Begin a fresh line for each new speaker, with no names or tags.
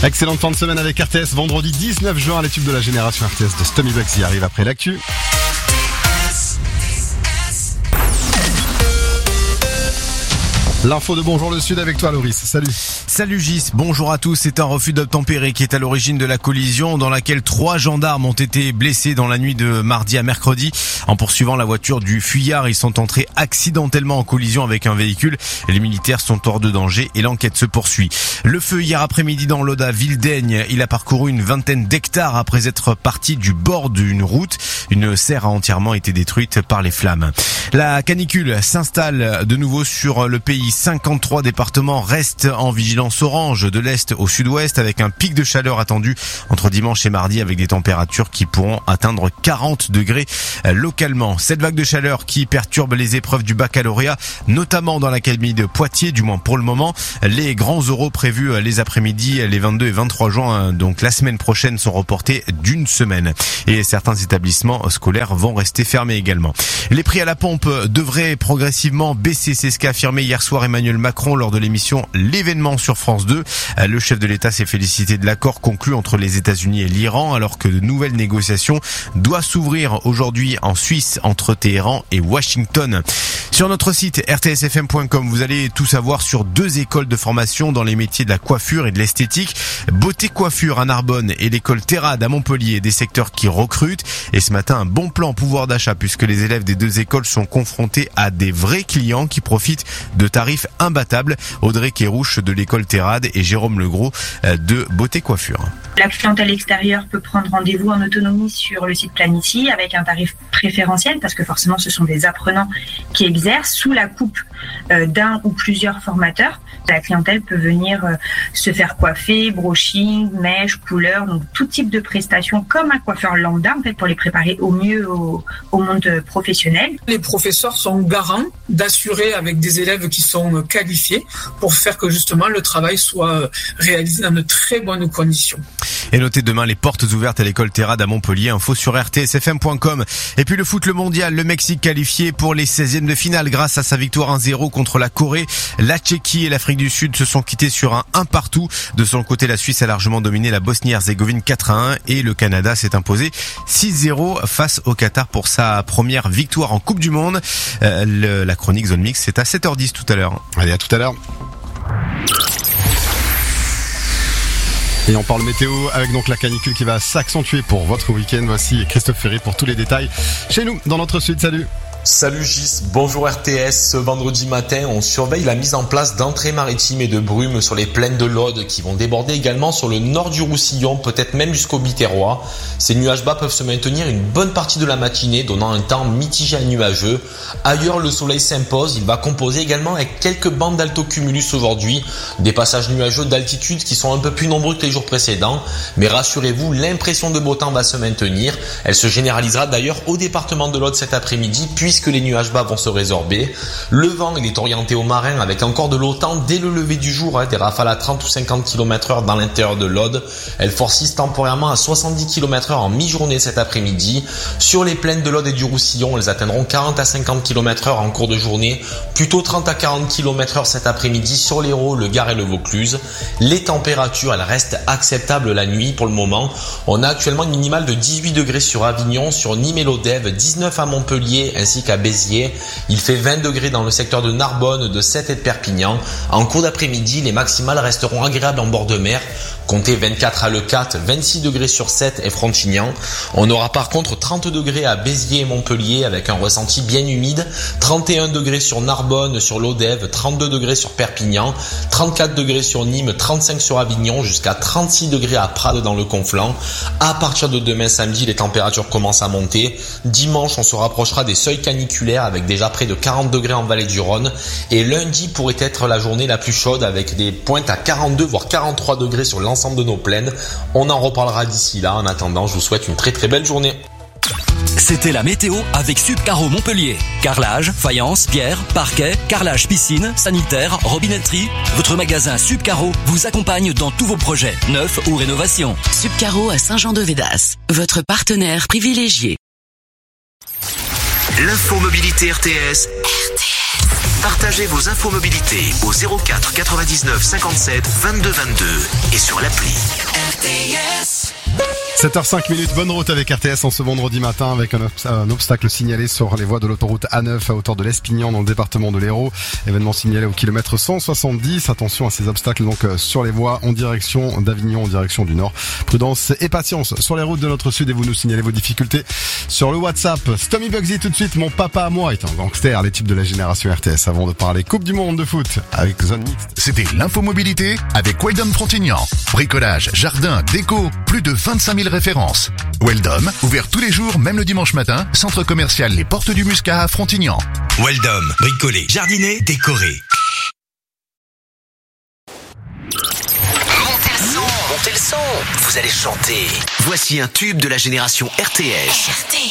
Excellente fin de semaine avec RTS. Vendredi 19 juin, les tubes de la génération RTS de Stommy Bugsy arrive après l'actu. L'info de Bonjour le Sud avec toi, Loris. Salut.
Salut Gis, bonjour à tous. C'est un refus d'obtempérer qui est à l'origine de la collision dans laquelle 3 gendarmes ont été blessés dans la nuit de mardi à mercredi. En poursuivant la voiture du fuyard, ils sont entrés accidentellement en collision avec un véhicule. Les militaires sont hors de danger et l'enquête se poursuit. Le feu hier après-midi dans l'Aude à Vildaigne. Il a parcouru une vingtaine d'hectares après être parti du bord d'une route. Une serre a entièrement été détruite par les flammes. La canicule s'installe de nouveau sur le pays. 53 départements restent en vigilance orange de l'est au sud-ouest avec un pic de chaleur attendu entre dimanche et mardi avec des températures qui pourront atteindre 40 degrés localement. Cette vague de chaleur qui perturbe les épreuves du baccalauréat, notamment dans l'académie de Poitiers, du moins pour le moment. Les grands oraux prévus les après-midi, les 22 et 23 juin, donc la semaine prochaine, sont reportés d'une semaine. Et certains établissements scolaires vont rester fermés également. Les prix à la pompe devraient progressivement baisser, c'est ce qu'a affirmé hier soir Emmanuel Macron lors de l'émission L'événement sur France 2. Le chef de l'État s'est félicité de l'accord conclu entre les États-Unis et l'Iran alors que de nouvelles négociations doivent s'ouvrir aujourd'hui en Suisse entre Téhéran et Washington. Sur notre site rtsfm.com, vous allez tout savoir sur 2 écoles de formation dans les métiers de la coiffure et de l'esthétique. Beauté Coiffure à Narbonne et l'école Terrade à Montpellier, des secteurs qui recrutent. Et ce matin, un bon plan pouvoir d'achat puisque les élèves des 2 écoles sont confrontés à des vrais clients qui profitent de tarifs imbattables. Audrey Kérouche de l'école Terrade et Jérôme Legros de Beauté Coiffure.
La clientèle extérieure peut prendre rendez-vous en autonomie sur le site Planitie avec un tarif préférentiel parce que forcément ce sont des apprenants qui exercent sous la coupe d'un ou plusieurs formateurs. La clientèle peut venir se faire coiffer, brushing, mèche, couleur, donc tout type de prestations comme un coiffeur lambda en fait pour les préparer au mieux au monde professionnel.
Les professeurs sont garants d'assurer avec des élèves qui sont qualifiés pour faire que justement le travail soit réalisé dans de très bonnes conditions.
Et notez demain les portes ouvertes à l'école Terrade à Montpellier, info sur rtsfm.com. Et puis le foot, le mondial, le Mexique qualifié pour les 16e de finale grâce à sa victoire 1-0 contre la Corée. La Tchéquie et l'Afrique du Sud se sont quittés sur un 1 partout. De son côté, la Suisse a largement dominé la Bosnie-Herzégovine 4-1 et le Canada s'est imposé 6-0 face au Qatar pour sa première victoire en Coupe du Monde. La chronique Zone Mix, c'est à 7h10 tout à l'heure.
Allez, à tout à l'heure. Et on parle météo avec donc la canicule qui va s'accentuer pour votre week-end. Voici Christophe Ferry pour tous les détails chez nous dans notre sud. Salut.
Salut Gis, bonjour RTS. Ce vendredi matin, on surveille la mise en place d'entrées maritimes et de brumes sur les plaines de l'Aude qui vont déborder également sur le nord du Roussillon, peut-être même jusqu'au Biterrois. Ces nuages bas peuvent se maintenir une bonne partie de la matinée, donnant un temps mitigé à nuageux. Ailleurs, le soleil s'impose. Il va composer également avec quelques bandes d'altocumulus aujourd'hui. Des passages nuageux d'altitude qui sont un peu plus nombreux que les jours précédents. Mais rassurez-vous, l'impression de beau temps va se maintenir. Elle se généralisera d'ailleurs au département de l'Aude cet après-midi, puisque les nuages bas vont se résorber. Le vent, il est orienté au marin avec encore de l'OTAN dès le lever du jour, des rafales à 30 ou 50 km/h dans l'intérieur de l'Aude. Elles forcissent temporairement à 70 km/h en mi-journée cet après-midi. Sur les plaines de l'Aude et du Roussillon, elles atteindront 40 à 50 km/h en cours de journée, plutôt 30 à 40 km/h cet après-midi sur l'Hérault, le Gard et le Vaucluse. Les températures, elles restent acceptables la nuit pour le moment. On a actuellement une minimale de 18 degrés sur Avignon, sur Nîmes et l'Odève, 19 à Montpellier ainsi qu'à Béziers. Il fait 20 degrés dans le secteur de Narbonne, de Sète et de Perpignan. En cours d'après-midi, les maximales resteront agréables en bord de mer. Comptez 24 à Leucate, 26 degrés sur Sète et Frontignan. On aura par contre 30 degrés à Béziers et Montpellier avec un ressenti bien humide. 31 degrés sur Narbonne, sur l'Odève, 32 degrés sur Perpignan, 34 degrés sur Nîmes, 35 sur Avignon, jusqu'à 36 degrés à Prades dans le Conflent. À partir de demain samedi, les températures commencent à monter. Dimanche, on se rapprochera des seuils caniculaires avec déjà près de 40 degrés en vallée du Rhône. Et lundi pourrait être la journée la plus chaude avec des pointes à 42 voire 43 degrés sur l'ensemble de nos plaines. On en reparlera d'ici là. En attendant, je vous souhaite une très très belle journée.
C'était la météo avec Subcaro Montpellier. Carrelage, faïence, pierre, parquet, carrelage piscine, sanitaire, robinetterie. Votre magasin Subcaro vous accompagne dans tous vos projets, neufs ou rénovations.
Subcaro à Saint-Jean-de-Védas, votre partenaire privilégié.
L'info mobilité RTS.
RTS.
Partagez vos infos mobilité au 04 99 57 22 22 et sur l'appli.
RTS.
7h05, bonne route avec RTS en ce vendredi matin avec un obstacle signalé sur les voies de l'autoroute A9 à hauteur de l'Espignan dans le département de l'Hérault. Événement signalé au kilomètre 170. Attention à ces obstacles donc sur les voies en direction d'Avignon, en direction du Nord. Prudence et patience sur les routes de notre sud et vous nous signalez vos difficultés sur le WhatsApp. Stommy Bugsy tout de suite, mon papa à moi est un gangster, les types de la génération RTS avant de parler Coupe du Monde de foot avec Zone Mixte.
C'était l'infomobilité avec Weldom Frontignan. Bricolage, jardin, déco, plus de 25 000 références. Weldom, ouvert tous les jours, même le dimanche matin, centre commercial Les Portes du Muscat à Frontignan.
Weldom, bricoler, jardiner, décorer. Montez le son, vous allez chanter. Voici un tube de la génération RTS.